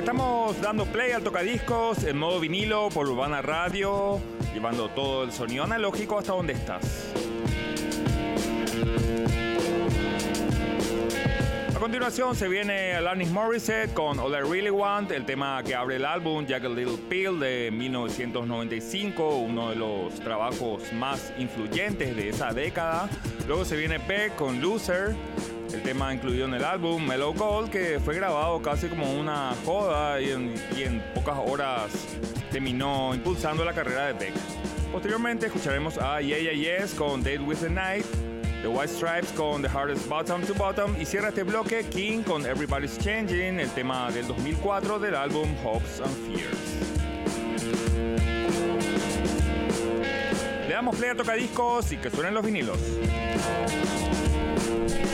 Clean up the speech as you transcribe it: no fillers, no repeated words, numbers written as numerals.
Estamos dando play al tocadiscos en modo vinilo por Urbana Radio, llevando todo el sonido analógico hasta donde estás. A continuación se viene Alanis Morissette con All I Really Want, el tema que abre el álbum Jagged Little Pill de 1995, uno de los trabajos más influyentes de esa década. Luego se viene Beck con Loser, el tema incluido en el álbum Mellow Gold, que fue grabado casi como una joda y en pocas horas terminó impulsando la carrera de Beck. Posteriormente escucharemos a Yeah Yeah Yes con Date With The Night, The White Stripes con The Hardest Bottom to Bottom y cierra este bloque King con Everybody's Changing, el tema del 2004 del álbum Hopes and Fears. Le damos play a tocadiscos y que suenen los vinilos.